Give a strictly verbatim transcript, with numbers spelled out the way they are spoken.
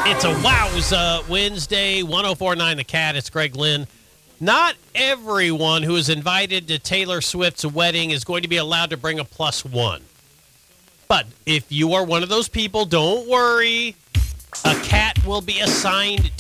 It's a Wowza Wednesday, one oh four point nine The Cat. It's Greg Lynn. Not everyone who is invited to Taylor Swift's wedding is going to be allowed to bring a plus one. But if you are one of those people, don't worry. A cat will be assigned